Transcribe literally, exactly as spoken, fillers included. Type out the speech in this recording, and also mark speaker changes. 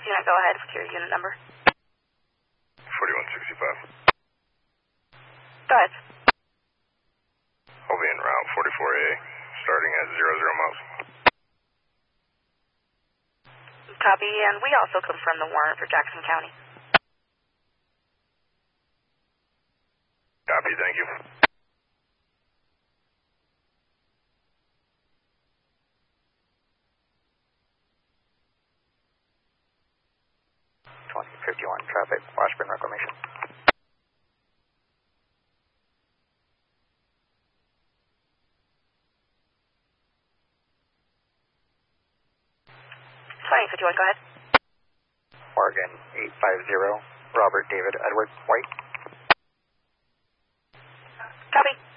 Speaker 1: Unit, go ahead with your unit number.
Speaker 2: forty-one sixty-five.
Speaker 1: Go ahead.
Speaker 2: I'll be en route forty-four A, starting at zero zero miles.
Speaker 1: Copy, and we also confirm the warrant for Jackson County.
Speaker 2: Copy, thank you.
Speaker 3: twenty fifty-one traffic, Washburn Reclamation.
Speaker 1: twenty fifty-one, go ahead.
Speaker 3: Oregon eight five zero, Robert David Edward White.
Speaker 1: Copy.